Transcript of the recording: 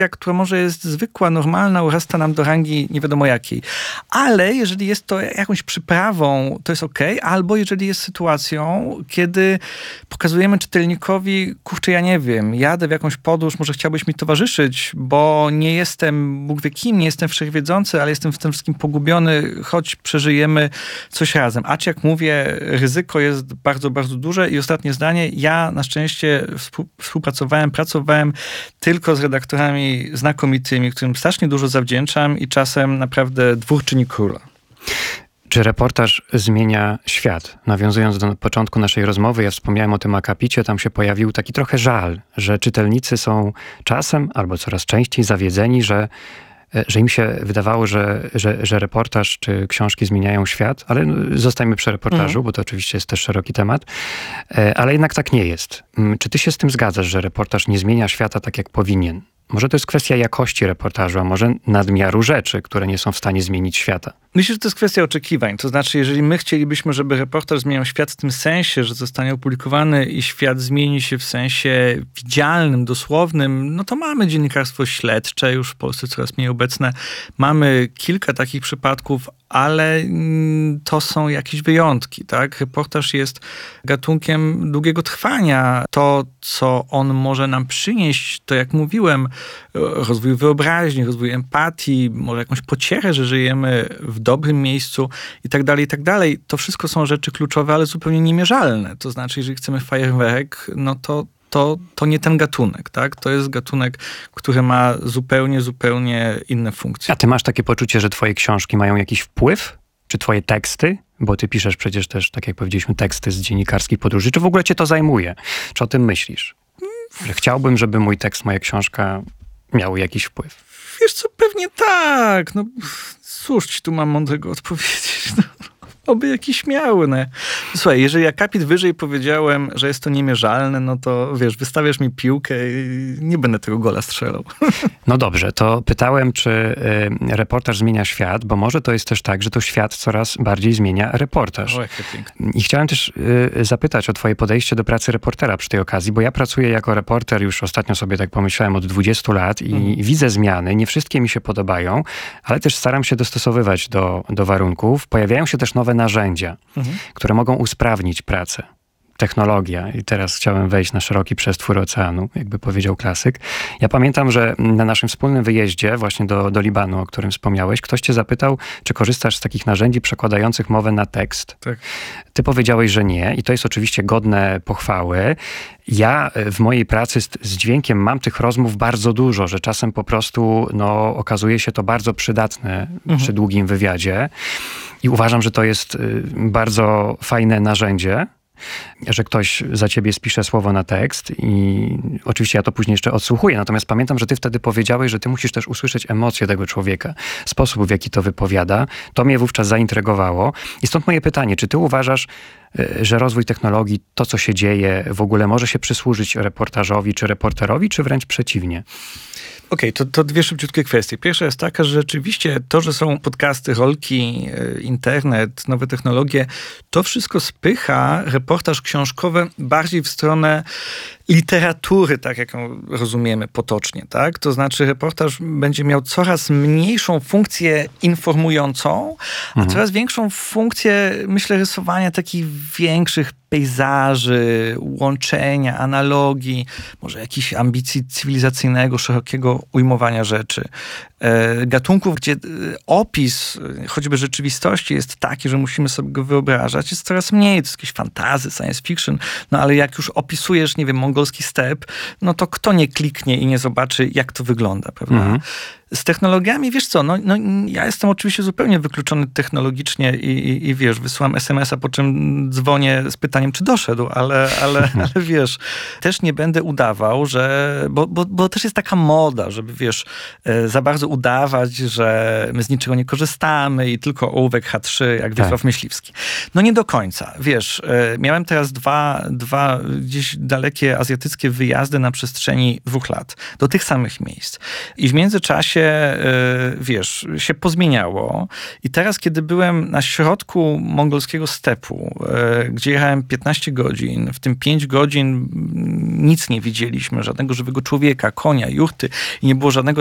która może jest zwykła, normalna, urasta nam do rangi nie wiadomo jakiej. Ale jeżeli jest to jakąś przyprawą, to jest okej. Albo jeżeli jest sytuacją, kiedy pokazujemy czytelnikowi, kurczę, ja nie wiem, jadę w jakąś podróż, może chciałbyś mi towarzyszyć, bo nie jestem Bóg wie kim, nie jestem wszechwiedzący, ale jestem w tym wszystkim pogubiony, choć przeżyjemy coś razem. Acz jak mówię, ryzyko jest bardzo, bardzo duże. I ostatnie zdanie, ja na szczęście pracowałem tylko z redaktorami znakomitymi, którym strasznie dużo zawdzięczam i czasem naprawdę dwóch czyni króla. Czy reportaż zmienia świat? Nawiązując do początku naszej rozmowy, ja wspomniałem o tym akapicie, tam się pojawił taki trochę żal, że czytelnicy są czasem albo coraz częściej zawiedzeni, że im się wydawało, że reportaż czy książki zmieniają świat, ale zostańmy przy reportażu, bo to oczywiście jest też szeroki temat, ale jednak tak nie jest. Czy ty się z tym zgadzasz, że reportaż nie zmienia świata tak, jak powinien? Może to jest kwestia jakości reportażu, a może nadmiaru rzeczy, które nie są w stanie zmienić świata? Myślę, że to jest kwestia oczekiwań. To znaczy, jeżeli my chcielibyśmy, żeby reportaż zmieniał świat w tym sensie, że zostanie opublikowany i świat zmieni się w sensie widzialnym, dosłownym, no to mamy dziennikarstwo śledcze, już w Polsce coraz mniej obecne. Mamy kilka takich przypadków, ale to są jakieś wyjątki, tak? Reportaż jest gatunkiem długiego trwania. To, co on może nam przynieść, to jak mówiłem, rozwój wyobraźni, rozwój empatii, może jakąś pocierę, że żyjemy w dobrym miejscu i tak dalej. To wszystko są rzeczy kluczowe, ale zupełnie niemierzalne. To znaczy, jeżeli chcemy fajerwerek, no to nie ten gatunek, tak? To jest gatunek, który ma zupełnie inne funkcje. A ty masz takie poczucie, że twoje książki mają jakiś wpływ? Czy twoje teksty? Bo ty piszesz przecież też, tak jak powiedzieliśmy, teksty z dziennikarskich podróży. Czy w ogóle cię to zajmuje? Czy o tym myślisz? Że chciałbym, żeby mój tekst, moja książka miały jakiś wpływ. Wiesz co, pewnie tak. No cóż ci tu mam mądrego odpowiedzieć. No. Oby jakiś miały, no. Słuchaj, jeżeli akapit wyżej powiedziałem, że jest to niemierzalne, no to wiesz, wystawiasz mi piłkę i nie będę tego gola strzelał. No dobrze, to pytałem, czy reportaż zmienia świat, bo może to jest też tak, że to świat coraz bardziej zmienia reportaż. O, jakie piękne. I chciałem też zapytać o twoje podejście do pracy reportera przy tej okazji, bo ja pracuję jako reporter już ostatnio sobie tak pomyślałem od 20 lat i widzę zmiany. Nie wszystkie mi się podobają, ale też staram się dostosowywać do warunków. Pojawiają się też nowe narzędzia, które mogą usprawnić pracę. Technologia. I teraz chciałem wejść na szeroki przestwór oceanu, jakby powiedział klasyk. Ja pamiętam, że na naszym wspólnym wyjeździe właśnie do Libanu, o którym wspomniałeś, ktoś cię zapytał, czy korzystasz z takich narzędzi przekładających mowę na tekst. Tak. Ty powiedziałeś, że nie i to jest oczywiście godne pochwały. Ja w mojej pracy z dźwiękiem mam tych rozmów bardzo dużo, że czasem po prostu okazuje się to bardzo przydatne przy długim wywiadzie i uważam, że to jest bardzo fajne narzędzie, że ktoś za ciebie spisze słowo na tekst i oczywiście ja to później jeszcze odsłuchuję. Natomiast pamiętam, że ty wtedy powiedziałeś, że ty musisz też usłyszeć emocje tego człowieka, sposób, w jaki to wypowiada. To mnie wówczas zaintrygowało. I stąd moje pytanie, czy ty uważasz, że rozwój technologii, to co się dzieje, w ogóle może się przysłużyć reportażowi czy reporterowi, czy wręcz przeciwnie? Okej, to dwie szybciutkie kwestie. Pierwsza jest taka, że rzeczywiście to, że są podcasty, rolki, internet, nowe technologie, to wszystko spycha reportaż książkowy bardziej w stronę literatury, tak jak ją rozumiemy potocznie, tak? To znaczy reportaż będzie miał coraz mniejszą funkcję informującą, a coraz większą funkcję, myślę, rysowania takich większych pejzaży, łączenia, analogii, może jakiejś ambicji cywilizacyjnego, szerokiego ujmowania rzeczy. Gatunków, gdzie opis choćby rzeczywistości jest taki, że musimy sobie go wyobrażać, jest coraz mniej. To jest jakieś fantasy, science fiction, no ale jak już opisujesz, nie wiem, mongolski step, no to kto nie kliknie i nie zobaczy, jak to wygląda, prawda? Z technologiami, wiesz co, ja jestem oczywiście zupełnie wykluczony technologicznie i wiesz, wysyłam SMS-a, po czym dzwonię z pytaniem, czy doszedł, ale wiesz, też nie będę udawał, że, bo też jest taka moda, żeby wiesz, za bardzo udawać, że my z niczego nie korzystamy i tylko ołówek H3, jak Wiesław Myśliwski. No nie do końca, wiesz, miałem teraz dwa gdzieś dalekie azjatyckie wyjazdy na przestrzeni 2 lat do tych samych miejsc. I w międzyczasie, wiesz, się pozmieniało. I teraz, kiedy byłem na środku mongolskiego stepu, gdzie jechałem 15 godzin, w tym 5 godzin nic nie widzieliśmy, żadnego żywego człowieka, konia, jurty i nie było żadnego